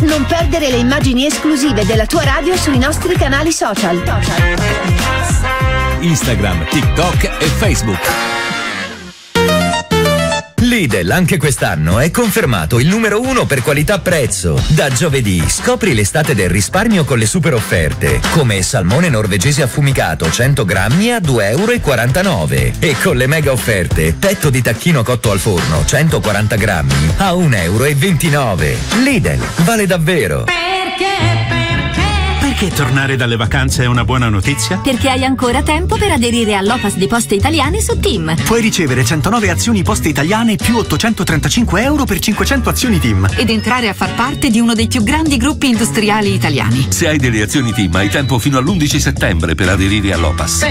non perdere le immagini esclusive della tua radio sui nostri canali social. Instagram, TikTok e Facebook. Lidl anche quest'anno è confermato il numero 1 per qualità-prezzo. Da giovedì scopri l'estate del risparmio con le super offerte, come salmone norvegese affumicato 100 grammi a €2,49 e con le mega offerte petto di tacchino cotto al forno 140 grammi a €1,29. Lidl, vale davvero. Perché tornare dalle vacanze è una buona notizia? Perché hai ancora tempo per aderire all'OPAS di Poste Italiane su TIM. Puoi ricevere 109 azioni Poste Italiane più €835 per 500 azioni TIM. Ed entrare a far parte di uno dei più grandi gruppi industriali italiani. Se hai delle azioni TIM hai tempo fino all'11 settembre per aderire all'OPAS.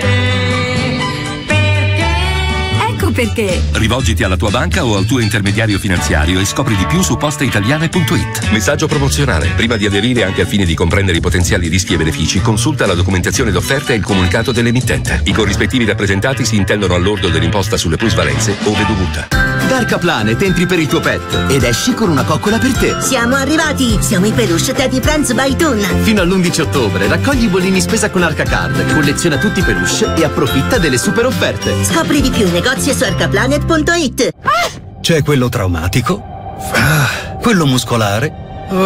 Perché? Rivolgiti alla tua banca o al tuo intermediario finanziario e scopri di più su posteitaliane.it. Messaggio promozionale. Prima di aderire, anche al fine di comprendere i potenziali rischi e benefici, consulta la documentazione d'offerta e il comunicato dell'emittente. I corrispettivi rappresentati si intendono al lordo dell'imposta sulle plusvalenze, ove dovuta. Dark Planet, entri per il tuo pet ed esci con una coccola per te. Siamo arrivati! Siamo i Peluche Teddy Friends by Toon. Fino all'11 ottobre raccogli i bollini spesa con Arcacard, colleziona tutti i peluche e approfitta delle super offerte. Scopri di più negozi su arcaplanet.it. C'è quello traumatico, quello muscolare,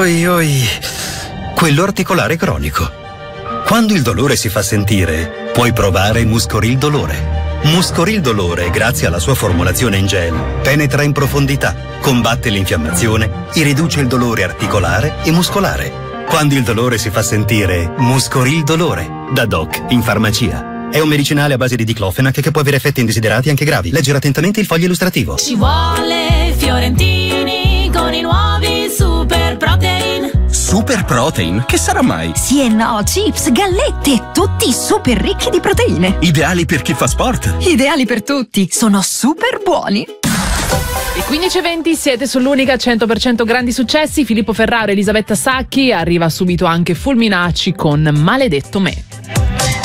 quello articolare cronico. Quando il dolore si fa sentire, puoi provare Muscoril Dolore. Muscoril Dolore, grazie alla sua formulazione in gel, penetra in profondità, combatte l'infiammazione e riduce il dolore articolare e muscolare. Quando il dolore si fa sentire, Muscoril Dolore, da Doc in farmacia. È un medicinale a base di diclofenac che può avere effetti indesiderati anche gravi. Leggere attentamente il foglio illustrativo. Ci vuole Fiorentini con i nuovi Super Protein. Super Protein? Che sarà mai? Sì e no, chips, gallette, tutti super ricchi di proteine. Ideali per chi fa sport. Ideali per tutti, sono super buoni. E 15:20 siete sull'unica 100% grandi successi. Filippo Ferraro e Elisabetta Sacchi. Arriva subito anche Fulminacci con Maledetto me.